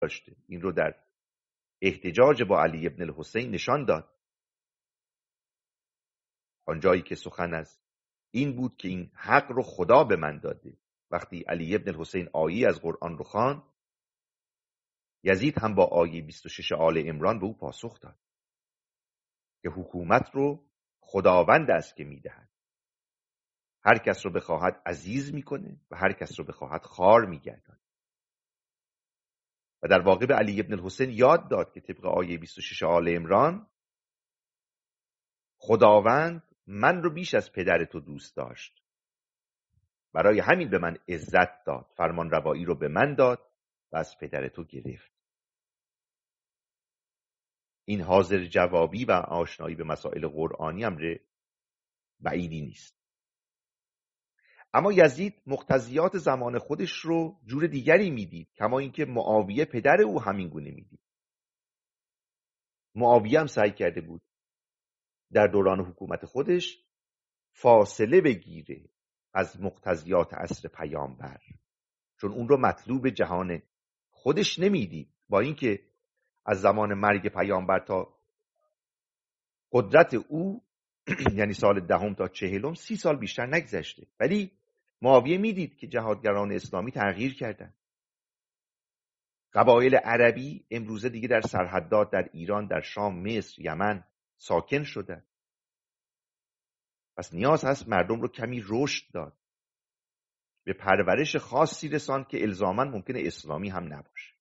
داشته. این رو در احتجاج با علی ابن الحسین نشان داد. آنجایی که سخن از این بود که این حق رو خدا به من داده. وقتی علی ابن الحسین آیه از قرآن رو خواند، یزید هم با آیه 26 آل عمران به او پاسخ داد که حکومت رو خداوند است که میدهد. هر کس رو بخواهد عزیز میکنه و هر کس رو بخواهد خوار میگردن. و در واقع به علی ابن الحسین یاد داد که طبق آیه 26 آل عمران خداوند من رو بیش از پدر تو دوست داشت، برای همین به من عزت داد، فرمان روایی رو به من داد و از پدر تو گرفت. این حاضر جوابی و آشنایی به مسائل قرآنی امر بعیدی نیست. اما یزید مقتضیات زمان خودش رو جور دیگری میدید، کما اینکه معاویه پدر او همین گونه میدید. معاویه هم سعی کرده بود در دوران حکومت خودش فاصله بگیره از مقتضیات عصر پیامبر، چون اون رو مطلوب جهان خودش نمیدید. با اینکه از زمان مرگ پیامبر تا قدرت او یعنی سال 10 تا 40 30 سال بیشتر نگذشته، ولی معاویه میدید که جهادگران اسلامی تغییر کردند. قبایل عربی امروزه دیگه در سرحدات در ایران، در شام، مصر، یمن ساکن شدند. پس نیاز هست مردم رو کمی رشد داد، به پرورش خاصی رساند که الزاماً ممکنه اسلامی هم نباشه.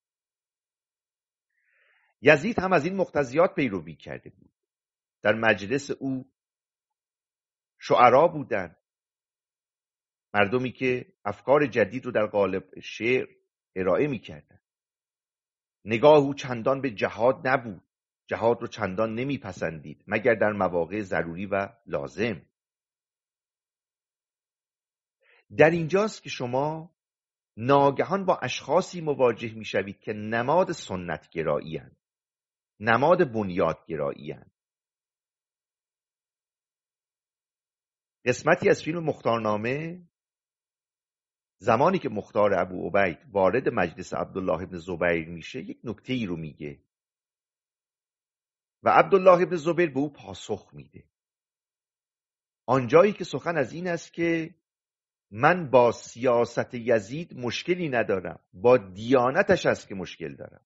یزید هم از این مقتضیات پیروی کرده بود. در مجلس او شعرا بودند، مردمی که افکار جدید رو در قالب شعر ارائه می‌کردند. نگاه او چندان به جهاد نبود، جهاد رو چندان نمیپسندید مگر در مواقع ضروری و لازم. در اینجاست که شما ناگهان با اشخاصی مواجه میشوید که نماد سنتگرایی هستند، نماد بنیادگرایی هستند. قسمتی از فیلم مختارنامه زمانی که مختار ابو عبید وارد مجلس عبدالله ابن زبیر میشه یک نکته ای رو میگه و عبدالله ابن زبیر به او پاسخ میده. آنجایی که سخن از این است که من با سیاست یزید مشکلی ندارم، با دیانتش است که مشکل دارم.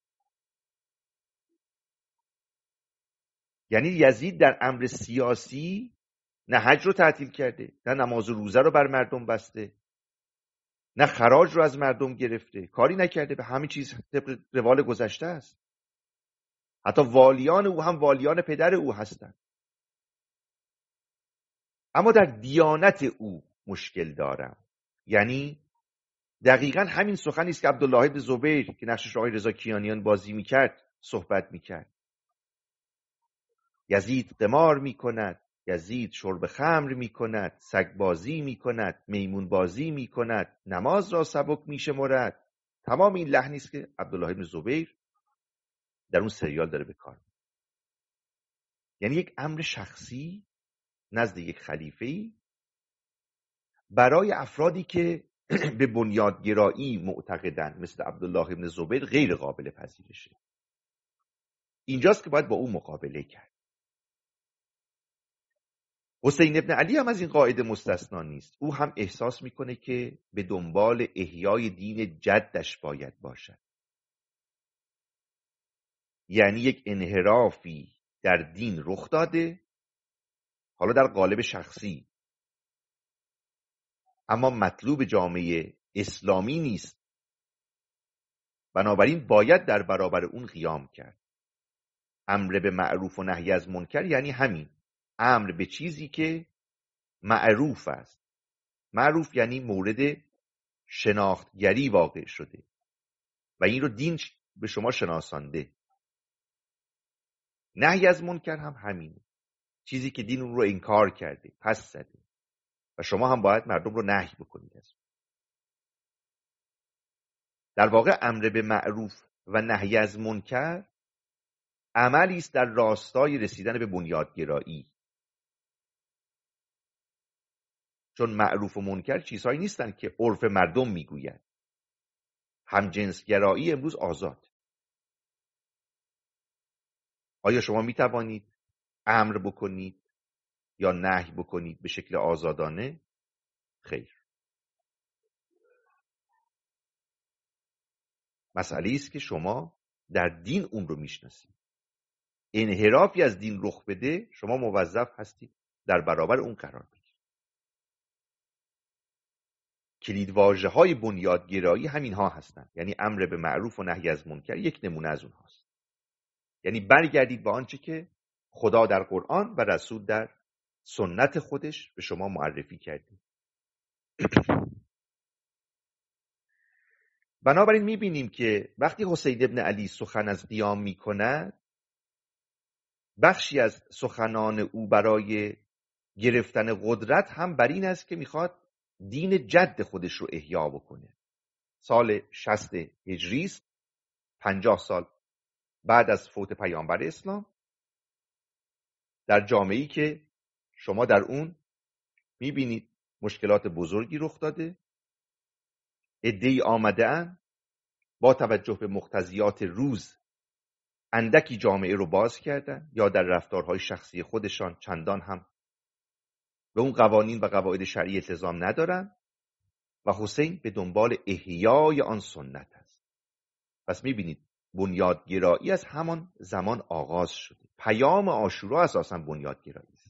یعنی یزید در امر سیاسی نه حج رو تعطیل کرده، نه نماز و روزه رو بر مردم بسته، نه خراج رو از مردم گرفته، کاری نکرده، به همه چیز طبق روال گذشته است. حتی والیان او هم والیان پدر او هستند. اما در دیانت او مشکل دارم. یعنی دقیقاً همین سخنی است که عبدالله ابن زبیر که نقشش آقای رضا کیانیان بازی میکرد صحبت میکرد. یزید قمار میکند، یزید شرب خمر میکند، سگ بازی میکند، میمون بازی میکند، نماز را سبک میشمرد. تمام این لحنی است که عبدالله ابن زبیر در اون سریال داره به کار. یعنی یک امر شخصی نزد یک خلیفه‌ای برای افرادی که به بنیادگرایی معتقدند مثل عبدالله ابن زبیر غیر قابل پذیرشه. اینجاست که باید با او مقابله کرد. حسین ابن علی هم از این قاعده مستثنا نیست. او هم احساس میکنه که به دنبال احیای دین جدش باید باشد. یعنی یک انحرافی در دین رخ داده، حالا در قالب شخصی، اما مطلوب جامعه اسلامی نیست. بنابراین باید در برابر اون قیام کرد. امر به معروف و نهی از منکر یعنی همین، امر به چیزی که معروف است. معروف یعنی مورد شناختگری واقع شده و این رو دین به شما شناسانده. نهی از منکر هم همینه، چیزی که دین اون رو انکار کرده، پس زده و شما هم باید مردم رو نهی بکنید از اون. در واقع امر به معروف و نهی از منکر عملی است در راستای رسیدن به بنیادگرایی. چون معروف و منکر چیزهایی نیستن که عرف مردم میگوید. همجنسگرایی امروز آزاد. آیا شما می توانید امر بکنید یا نهی بکنید به شکل آزادانه؟ خیر. مسئله است که شما در دین اون رو میشناسید. انحرافی از دین رخ بده، شما موظف هستید در برابر اون قرار بگیرید. کلیدواژه‌های بنیادگرایی همین ها هستند، یعنی امر به معروف و نهی از منکر یک نمونه از اونهاست. یعنی برگردید به آنچه که خدا در قرآن و رسول در سنت خودش به شما معرفی کرده. بنابراین میبینیم که وقتی حسین ابن علی سخن از قیام میکند، بخشی از سخنان او برای گرفتن قدرت هم بر این است که میخواد دین جد خودش رو احیا بکنه. سال 60 هجری است، 50 سال بعد از فوت پیامبر اسلام، در جامعه‌ای که شما در اون میبینید مشکلات بزرگی رخ داده، عده‌ای آمده‌اند با توجه به مقتضیات روز اندکی جامعه رو باز کردن یا در رفتارهای شخصی خودشان چندان هم به اون قوانین و قواعد شرعی التزام ندارن و حسین به دنبال احیای آن سنت است. پس میبینید بنیادگرایی از همان زمان آغاز شده. پیام عاشورا اساساً بنیادگرایی است،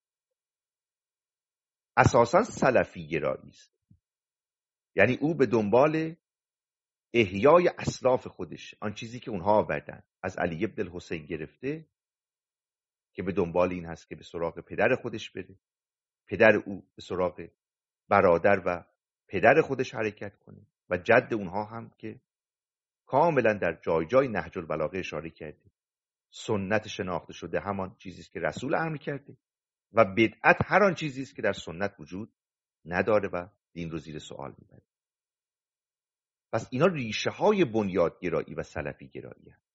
اساساً سلفی گرایی است. یعنی او به دنبال احیای اسلاف خودش، آن چیزی که اونها آوردن، از علی بن الحسین گرفته که به دنبال این هست که به سراغ پدر خودش بره، پدر او به سراغ برادر و پدر خودش حرکت کنه و جد اونها هم که کاملا در جای جای نهج البلاغه اشاره کرده، سنت شناخته شده همان چیزی است که رسول امر کرده و بدعت هر آن چیزی است که در سنت وجود نداره و دین رو زیر سوال میبره. پس اینا ریشه های بنیادگرایی و سلفی گرایی هست.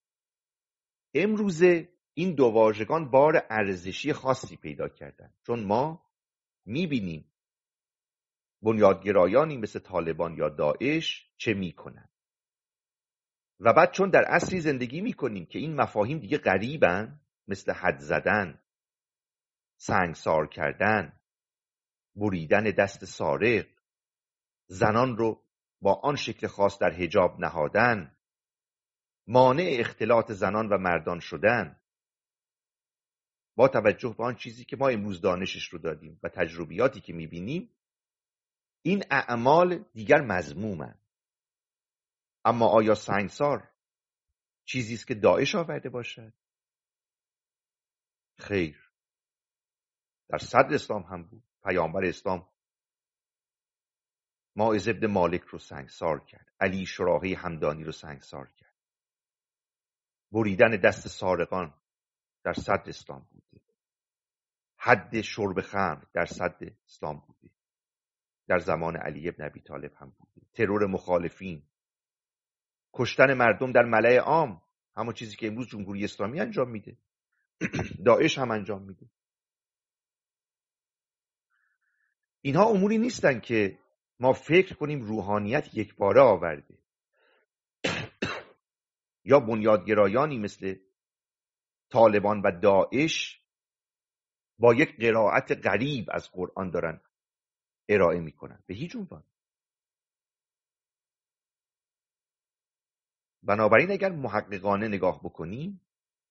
امروزه این دو واژگان بار ارزشی خاصی پیدا کردن، چون ما میبینیم بنیادگرایانی مثل طالبان یا داعش چه میکنن و بعد چون در عصری زندگی میکنیم که این مفاهیم دیگه غریبن، مثل حد زدن، سنگسار کردن، بریدن دست سارق، زنان رو با آن شکل خاص در حجاب نهادن، مانع اختلاط زنان و مردان شدن، با توجه به آن چیزی که ما امروز دانشش رو دادیم و تجربیاتی که میبینیم، این اعمال دیگر مذمومن. اما آیا سنگسار چیزی است که داعش آورده باشد؟ خیر. در صدر اسلام هم بود. پیامبر اسلام ماعز ابن مالک رو سنگسار کرد، علی شراحی همدانی رو سنگسار کرد. بریدن دست سارقان در صدر اسلام بوده. حد شرب خمر در صدر اسلام بوده. در زمان علی ابن ابی طالب هم بوده. ترور مخالفین، کشتن مردم در ملأ عام، همون چیزی که امروز جمهوری اسلامی انجام میده، داعش هم انجام میده. اینها اموری نیستن که ما فکر کنیم روحانیت یک باره آورده یا بنیادگرایانی مثل طالبان و داعش با یک قرائت غریب از قرآن دارن ارائه میکنن. به هیچ عنوان. بنابراین اگر محققانه نگاه بکنیم،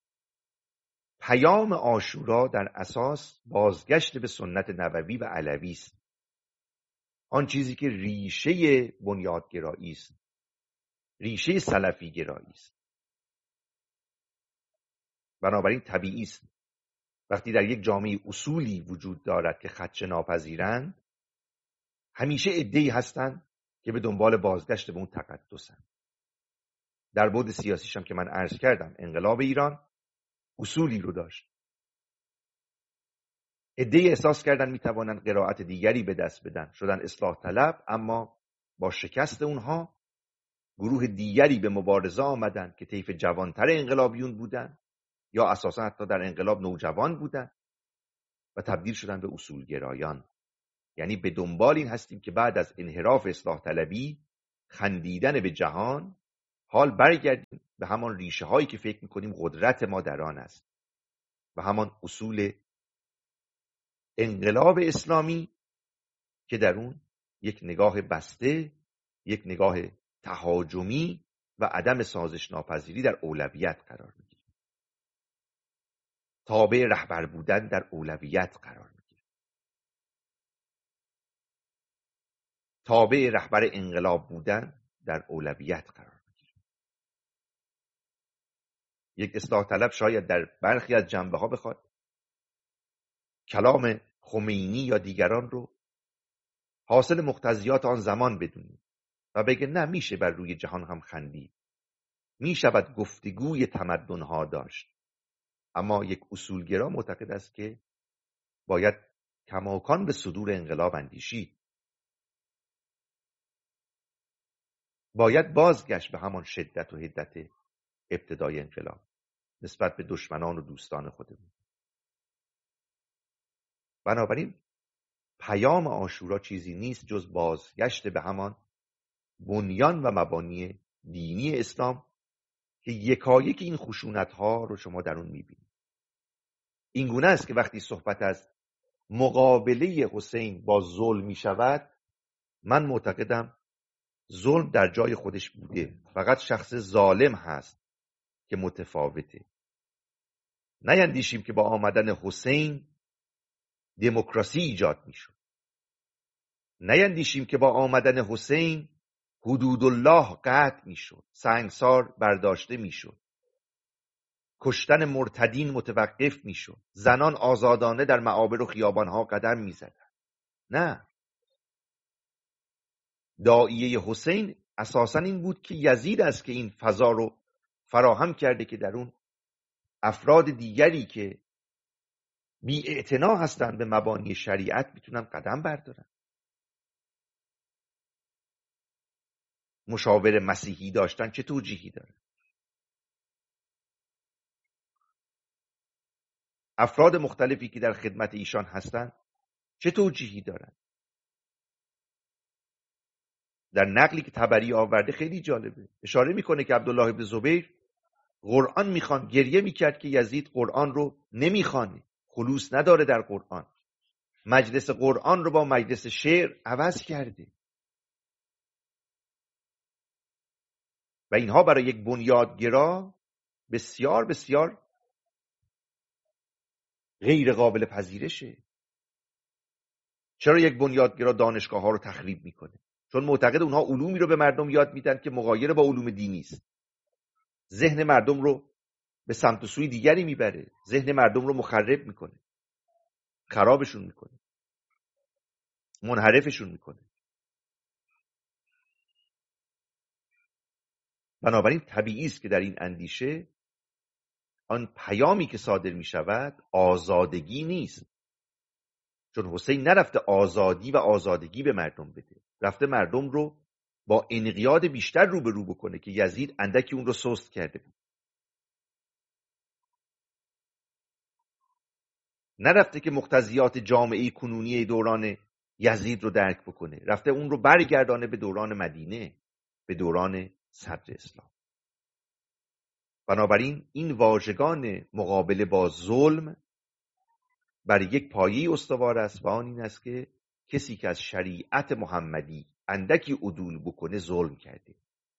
پیام عاشورا در اساس بازگشت به سنت نبوی و علوی است، آن چیزی که ریشه بنیادگرایی است، ریشه سلفی گرایی است. بنابراین طبیعی است وقتی در یک جامعه اصولی وجود دارد که خدشه ناپذیرند، همیشه عده‌ای هستند که به دنبال بازگشت به اون تقدسند. در بعد سیاسیش هم که من عرض کردم، انقلاب ایران اصولی رو داشت. عده‌ای احساس کردن میتوانند قرائت دیگری به دست بدن، شدن اصلاح طلب، اما با شکست اونها گروه دیگری به مبارزه آمدن که طیف جوانتر انقلابیون بودن یا اساسا حتی در انقلاب نوجوان بودن و تبدیل شدن به اصولگرایان. یعنی به دنبال این هستیم که بعد از انحراف اصلاح طلبی، خندیدن به جهان حال برگردیم به همان ریشه هایی که فکر میکنیم قدرت ما در آن است و همان اصول انقلاب اسلامی که در اون یک نگاه بسته، یک نگاه تهاجمی و عدم سازش ناپذیری در اولویت قرار میگیره. تابع رهبر بودن در اولویت قرار میگیره. تابع رهبر انقلاب بودن در اولویت قرار میگیره. یک اصلاح طلب شاید در برخی از جنبه ها بخواد کلام خمینی یا دیگران رو حاصل مقتضیات آن زمان بدونیم و بگه نه، میشه بر روی جهان هم خندید، میشود گفتگوی تمدن‌ها داشت. اما یک اصولگرا معتقد است که باید کماکان به صدور انقلاب اندیشید. باید بازگشت به همان شدت و حدت ابتدای انقلاب نسبت به دشمنان و دوستان خودمون. بنابراین پیام عاشورا چیزی نیست جز بازگشت به همان بنیان و مبانی دینی اسلام که یکایک این خشونت‌ها رو شما در اون می‌بینید. این گونه است که وقتی صحبت از مقابله حسین با ظلم می‌شود، من معتقدم ظلم در جای خودش بوده، فقط شخص ظالم هست که متفاوته. نیندیشیم که با آمدن حسین دموکراسی ایجاد می‌شد. نیندیشیم که با آمدن حسین حدود الله قطع می‌شد، سنگسار برداشته می‌شد، کشتن مرتدین متوقف می‌شد، زنان آزادانه در معابر و خیابان‌ها قدم می‌زدند. نه، داعیه حسین اساساً این بود که یزید است که این فضا رو فراهم کرده که در اون افراد دیگری که بی‌اعتنا هستند به مبانی شریعت میتونن قدم بردارن. مشاور مسیحی داشتن چه توجیهی داره؟ افراد مختلفی که در خدمت ایشان هستند چه توجیهی دارن؟ در نقلی که طبری آورده خیلی جالبه، اشاره میکنه که عبدالله ابن زبیر قرآن میخوان، گریه میکرد که یزید قرآن رو نمیخوانه، خلوص نداره در قرآن، مجلس قرآن رو با مجلس شعر عوض کرده و اینها برای یک بنیادگرا بسیار بسیار غیر قابل پذیرشه. چرا یک بنیادگرا دانشگاه ها رو تخریب میکنه؟ چون معتقد اونها علومی رو به مردم یاد میدن که مغایر با علوم دینی است. ذهن مردم رو به سمت و سوی دیگری میبره، ذهن مردم رو مخرب میکنه، خرابشون میکنه، منحرفشون میکنه. بنابراین طبیعی است که در این اندیشه آن پیامی که صادر میشود آزادگی نیست، چون حسین نرفته آزادی و آزادگی به مردم بده، رفته مردم رو با انقیاد بیشتر روبرو بکنه که یزید اندکی اون رو سست کرده بود. نرفته که مقتضیات جامعه کنونی دوران یزید رو درک بکنه، رفته اون رو برگردانه به دوران مدینه، به دوران صدر اسلام. بنابراین این واژگان مقابله با ظلم بر یک پایه استوار است و آن این است که کسی که از شریعت محمدی اندکی عدول بکنه ظلم کرده.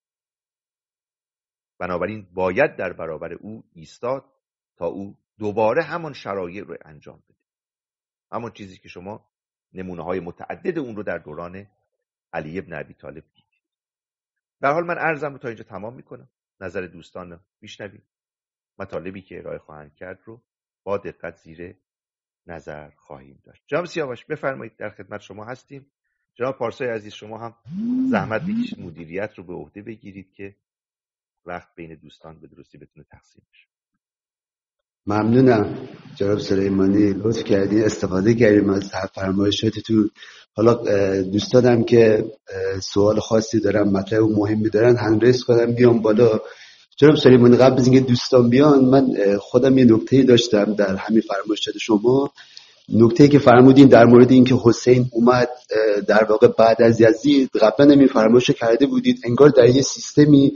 بنابراین باید در برابر او ایستاد تا او دوباره همان شرایع رو انجام بده، همون چیزی که شما نمونه های متعدد اون رو در دوران علی ابن ابی طالب دیدید. به هر حال من عرضم رو تا اینجا تمام میکنم. نظر دوستان رو میشنویم، مطالبی که ارائه خواهند کرد رو با دقت زیر نظر خواهیم داشت. جناب سیاوش بفرمایید، در خدمت شما هستیم. جناب پارسای عزیز شما هم زحمت بکشید مدیریت رو به عهده بگیرید که وقت بین دوستان به درستی بتونه تقسیم بشه. ممنونم جناب سلیمانی، لطف کردین استفاده کردیم از فرمایشاتتون. حالا دوستانم که سوال خاصی دارن، مطلب مهمی دارن، هند ریز کنم بیام بالا. جناب سلیمانی قبل از اینکه دوستان بیان، من خودم یه نکته‌ای داشتم در همین فرمایشات شما. نکته‌ای که فرمودین در مورد اینکه حسین اومد در واقع بعد از یزید، قبلا همین فرمایش کرده بودید انگار در یه سیستمی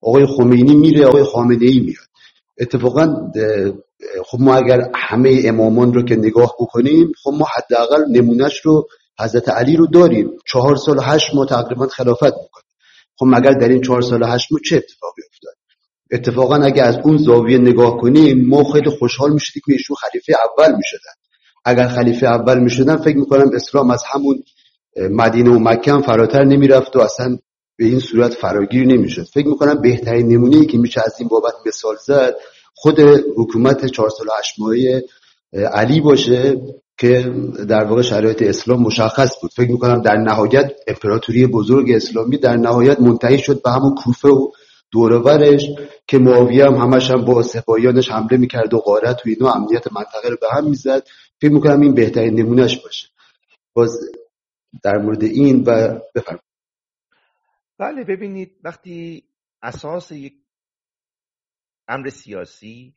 آقای خمینی میره، آقای خامنه‌ای میاد. اتفاقا خب ما اگر همه امامان رو که نگاه بکنیم، خب ما حداقل نمونهش رو حضرت علی رو داریم، 4 سال و 8 ماه تقریبا خلافت میکنه. خب مگر در این 4 سال و 8 ماه چه اتفاقی افتاد؟ اتفاقا اگه از اون زاویه نگاه کنیم، ما خیلی خوشحال میشدیم که ایشون خلیفه اول میشدن. اگر خلیفه اول میشدن فکر میکنم اسلام از همون مدینه و مکه هم فراتر نمیرفت و اصلا به این صورت فراگیر نمیشد. فکر میکنم بهترین نمونه‌ای که میشه از این بابت مثال زد خود حکومت 4 سال و 8 ماهه علی باشه که در واقع شرایط اسلام مشخص بود. فکر میکنم در نهایت امپراتوری بزرگ اسلامی در نهایت منتهی شد به همون کوفه و دور و برش که معاویه هم همش هم با سپاهیانش حمله میکرد و غارت و اینا امنیت منطقه رو به هم میزد. فکر میکنم این بهترین نمونهش باشه. باز در مورد این و بفرمایید. بله، ببینید وقتی اساس یک امر سیاسی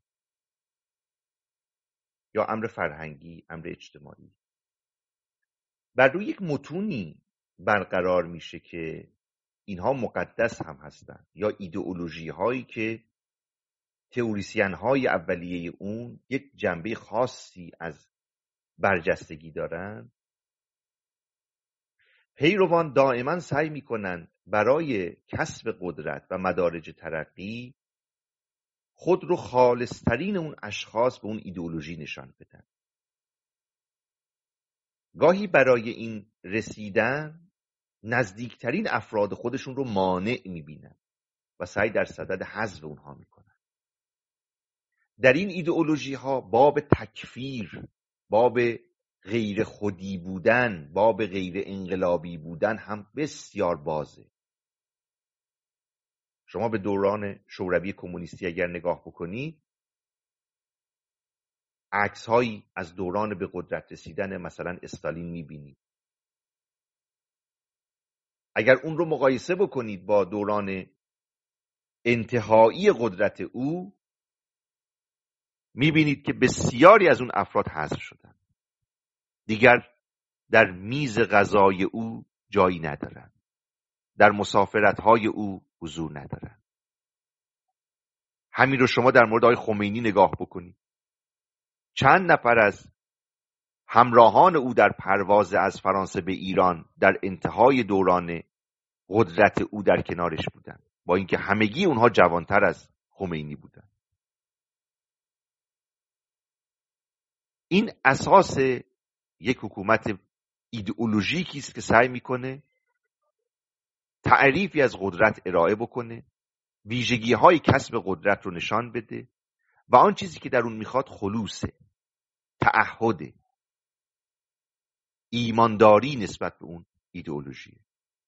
یا امر فرهنگی، امر اجتماعی بر روی یک متونی برقرار میشه که اینها مقدس هم هستند یا ایدئولوژی هایی که تئوریسین های اولیه اون یک جنبه خاصی از برجستگی دارند، پیروان دائما سعی میکنند برای کسب قدرت و مدارج ترقی خود رو خالصترین اون اشخاص به اون ایدئولوژی نشان بدن. گاهی برای این رسیدن نزدیکترین افراد خودشون رو مانع میبینن و سعی در صدد حذف اونها میکنن. در این ایدئولوژی ها باب تکفیر، باب غیر خودی بودن، باب غیر انقلابی بودن هم بسیار بازه. شما به دوران شوروی کمونیستی اگر نگاه بکنید، عکس هایی از دوران به قدرت رسیدن مثلا استالین میبینید. اگر اون رو مقایسه بکنید با دوران انتهایی قدرت او، میبینید که بسیاری از اون افراد حذف شدن، دیگر در میز غذای او جایی ندارند، در مسافرت‌های او حضور ندارند. همین رو شما در مورد آقای خمینی نگاه بکنید. چند نفر از همراهان او در پرواز از فرانسه به ایران در انتهای دوران قدرت او در کنارش بودند، با اینکه همگی اونها جوانتر از خمینی بودند. این اساس یک حکومت ایدئولوژیکی است که سعی میکنه تعریفی از قدرت ارائه بکنه، ویژگی‌های کسب قدرت رو نشان بده و آن چیزی که در اون میخواد خلوصه، تعهد، ایمانداری نسبت به اون ایدئولوژی.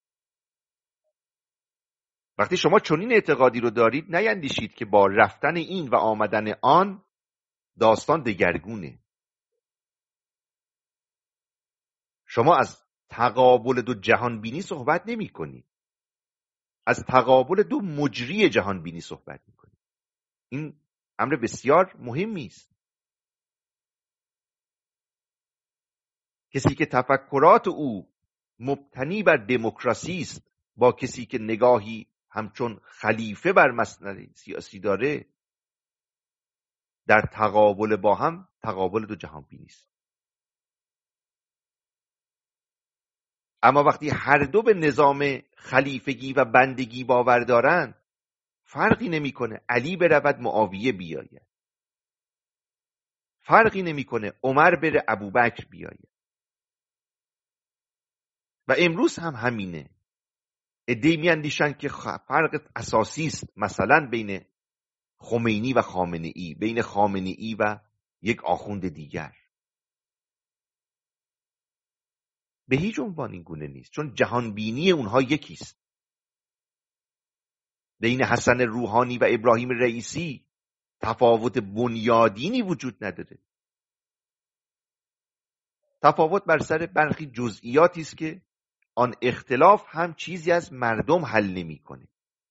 وقتی شما چنین اعتقادی رو دارید، نیندیشید که با رفتن این و آمدن آن داستان دگرگونه. شما از تقابل دو جهان بینی صحبت نمی کنید، از تقابل دو مجری جهان بینی صحبت می کنید. این امر بسیار مهمی است. کسی که تفکرات او مبتنی بر دموکراسی است با کسی که نگاهی همچون خلیفه بر مسئله سیاسی داره، در تقابل با هم تقابل دو جهان بینی است. اما وقتی هر دو به نظام خلیفگی و بندگی باور دارند، فرقی نمیکنه علی برود معاویه بیاید، فرقی نمیکنه عمر بره ابوبکر بیاید. و امروز هم همینه. عده‌ای میاندیشند که فرق اساسی است مثلا بین خمینی و خامنه‌ای، بین خامنه‌ای و یک آخوند دیگر. به هیچ عنوان این گونه نیست، چون جهان بینی اونها یکیست. بین حسن روحانی و ابراهیم رئیسی تفاوت بنیادینی وجود نداره. تفاوت بر سر برخی جزئیاتی است که آن اختلاف هم چیزی از مردم حل نمی‌کنه.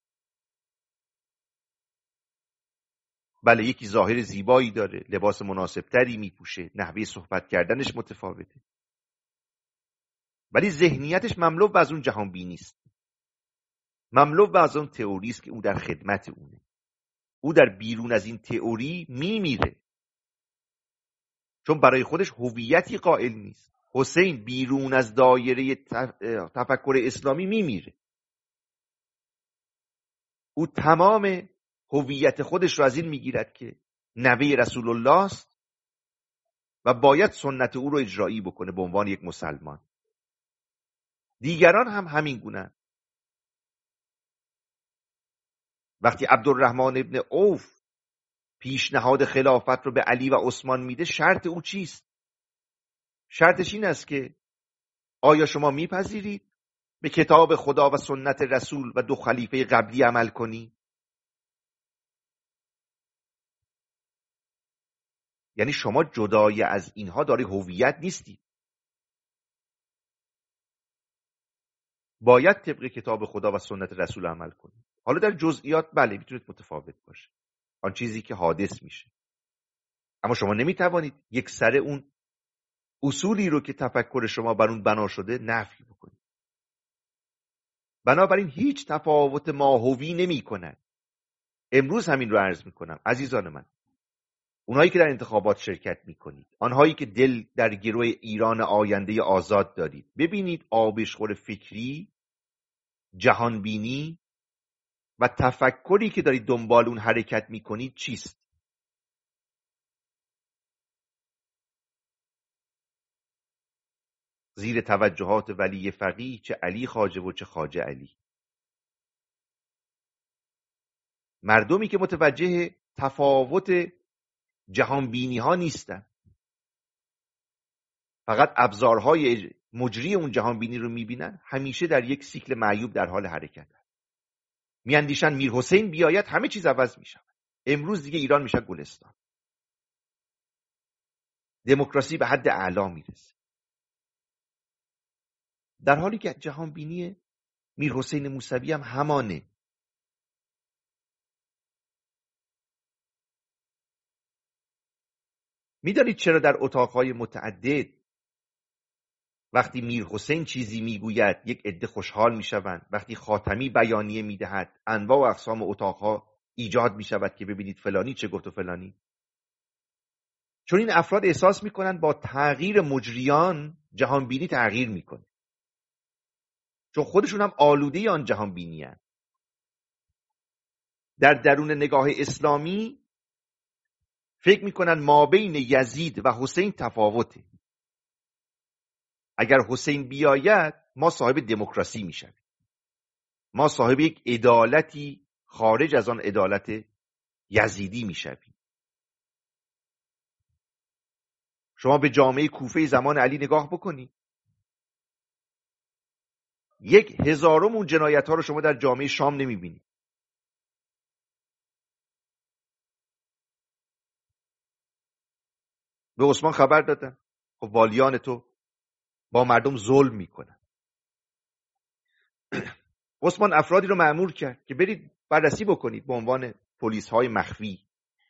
بله، یکی ظاهر زیبایی داره، لباس مناسبتری میپوشه، نحوه صحبت کردنش متفاوته، ولی ذهنیتش مملو از اون جهان بینی است. مملو از اون تئوری است که او در خدمت اونه. او در بیرون از این تئوری میمیره، چون برای هویت هویتی قائل نیست. حسین بیرون از دایره تفکر اسلامی میمیره. او تمام هویت خودش رو از این میگیرد که نوه رسول الله است و باید سنت او رو اجرایی بکنه به عنوان یک مسلمان. دیگران هم همین گونه. وقتی عبدالرحمن ابن عوف پیشنهاد خلافت رو به علی و عثمان میده، شرط او چیست؟ شرطش این است که آیا شما میپذیرید به کتاب خدا و سنت رسول و 2 خلیفه قبلی عمل کنی؟ یعنی شما جدای از اینها داری هویت نیستی. باید طبق کتاب خدا و سنت رسول عمل کنید. حالا در جزئیات بله میتونید متفاوت باشه، آن چیزی که حادث میشه، اما شما نمیتوانید یک سر اون اصولی رو که تفکر شما بر اون بنا شده نفی بکنید. بنابراین هیچ تفاوت ماهوی نمی کند. امروز همین رو عرض میکنم عزیزان من، اونهایی که در انتخابات شرکت میکنید، آنهایی که دل در گروه ایران آینده آزاد دارید، ببینید آبشخور فکری، جهانبینی و تفکری که دارید دنبال اون حرکت میکنید چیست. زیر توجهات ولی فقیه، چه علی خواجه و چه خواجه علی. مردمی که متوجه تفاوت جهانبینی ها نیستن، فقط ابزارهای مجری اون جهانبینی رو میبینن، همیشه در یک سیکل معیوب در حال حرکت هست. میاندیشن میر حسین بیاید همه چیز عوض میشه. امروز دیگه ایران میشه گلستان، دموکراسی به حد اعلا میرسه، در حالی که جهانبینی میر حسین موسوی هم همانه. میدانید چرا در اتاقهای متعدد وقتی میر حسین چیزی میگوید یک عده خوشحال میشوند، وقتی خاتمی بیانیه میدهد انواع و اقسام اتاقها ایجاد میشود که ببینید فلانی چه گفت و فلانی؟ چون این افراد احساس میکنن با تغییر مجریان جهانبینی تغییر میکنه، چون خودشون هم آلوده آن جهانبینی هستند. در درون نگاه اسلامی فکر میکنن ما بین یزید و حسین تفاوته. اگر حسین بیاید ما صاحب دموکراسی میشویم، ما صاحب یک عدالتی خارج از آن عدالت یزیدی میشویم. شما به جامعه کوفه زمان علی نگاه بکنید، 1/1000 اون جنایت ها رو شما در جامعه شام نمیبینید. به عثمان خبر دادن خب والیان تو با مردم ظلم میکنن. عثمان افرادی رو مأمور کرد که برید بررسی بکنید به عنوان پلیس های مخفی.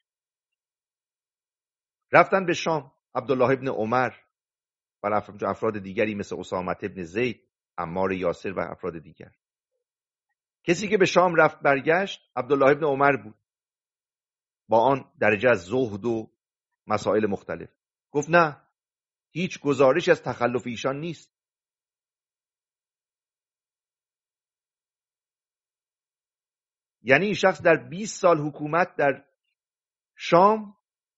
رفتن به شام، عبدالله ابن عمر و افراد دیگری مثل اسامه ابن زید، عمار یاسر و افراد دیگر. کسی که به شام رفت برگشت عبدالله ابن عمر بود، با آن درجه از زهد و مسائل مختلف. گفت نه، هیچ گزارش از تخلف ایشان نیست. یعنی این شخص در 20 سال حکومت در شام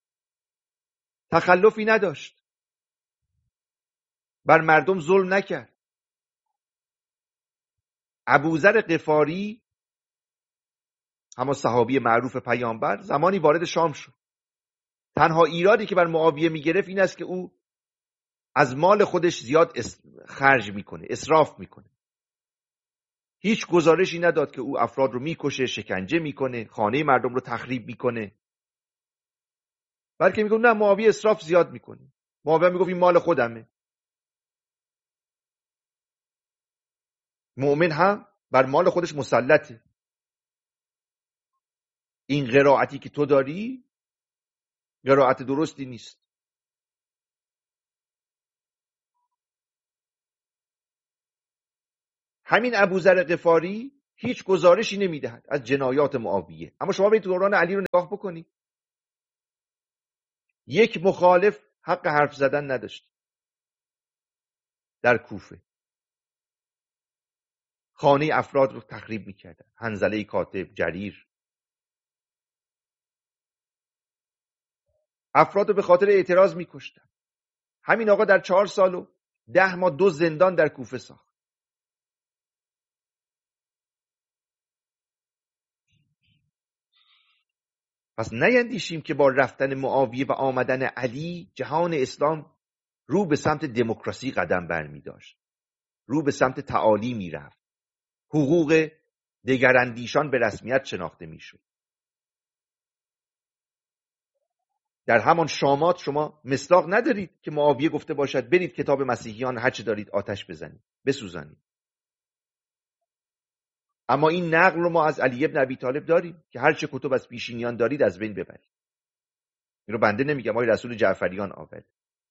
تخلفی نداشت، بر مردم ظلم نکرد. ابوذر غفاری، همون صحابی معروف پیامبر، زمانی وارد شام شد. تنها ایرادی که بر معاویه میگرفت این است که او از مال خودش زیاد خرج میکنه، اسراف میکنه. هیچ گزارشی نداد که او افراد رو میکشه، شکنجه میکنه، خانه مردم رو تخریب میکنه. بلکه میگم نه، معاویه اسراف زیاد میکنه. معاویه میگفت این مال خودمه. مؤمن هم بر مال خودش مسلطه. این قرائتی که تو داری قرائت درستی نیست. همین ابوذر غفاری هیچ گزارشی نمیدهد از جنایات معاویه. اما شما برید دوران علی رو نگاه بکنید، یک مخالف حق حرف زدن نداشت در کوفه. خانه افراد رو تخریب میکردن، حنظله کاتب، جریر، افراد رو به خاطر اعتراض میکشتن. همین آقا در 4 سال و 10 ماه 2 زندان در کوفه ساخت. پس نیندیشیم که با رفتن معاویه و آمدن علی جهان اسلام رو به سمت دموکراسی قدم برمی داشت، رو به سمت تعالی می رفت، حقوق دگراندیشان به رسمیت شناخته می شد. در همان شامات شما مصداق ندارید که معاویه گفته باشد برید کتاب مسیحیان هر چه دارید آتش بزنید، بسوزانید. اما این نقل رو ما از علی ابن ابی طالب داریم که هر چه کتب از پیشینیان دارید از بین ببرید. این رو بنده نمیگم، آقای رسول جعفریان آورد.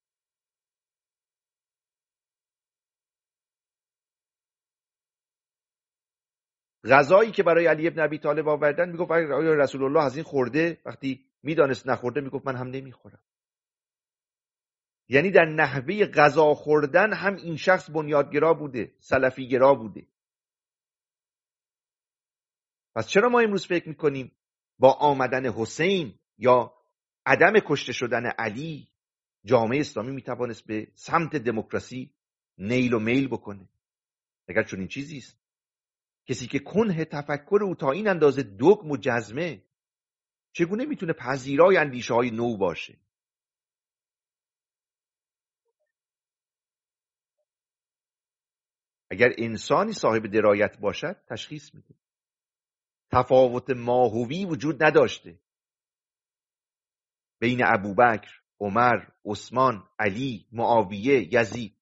غذایی که برای علی ابن ابی طالب آوردن میگفت آیا رسول الله از این خورده؟ وقتی میدانست نخورده میگفت من هم نمیخورم. یعنی در نحوه غذا خوردن هم این شخص بنیادگرا بوده، سلفی گرا بوده. پس چرا ما امروز فکر میکنیم با آمدن حسین یا عدم کشته شدن علی جامعه اسلامی میتوانست به سمت دموکراسی نیل و میل بکنه؟ اگر چون این چیزی است، کسی که کنه تفکر او تا این اندازه دگم و جزمه چگونه میتونه پذیرای اندیشه های نو باشه؟ اگر انسانی صاحب درایت باشد تشخیص میده. تفاوت ماهوی وجود نداشته بین ابوبکر، عمر، عثمان، علی، معاویه، یزید.